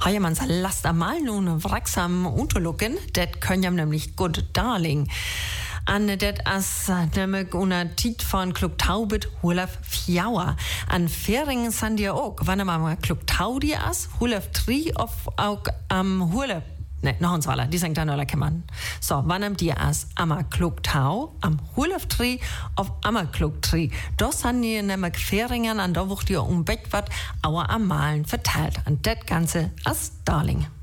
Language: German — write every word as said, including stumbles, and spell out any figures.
Har man så last einmal nun wracksam unterlucken, det können jam nämlich gut darling. An det as nämlich una tit von Klugtaubit Hulaf Fjauer. An Feringen san dir auch, wann man mal Klugtaudi as, Hulaf Tri auf auch am Hulaf. Ne, noch uns alle, die sagen dann alle kann So, wann am dir as am Klugtau, am Hulaf Tri auf am Klugtri. Das han die nämlich Feringen an da wucht ihr um Beck wat, aber am Malen verteilt. An det Ganze as Darling.